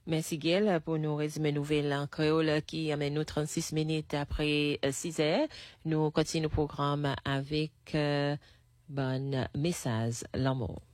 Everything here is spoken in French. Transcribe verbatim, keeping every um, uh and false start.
Merci Gail pour nous résumer nouvelles en créole qui amène nous trente-six minutes après six heures. Nous continuons le programme avec euh, bon message l'amour.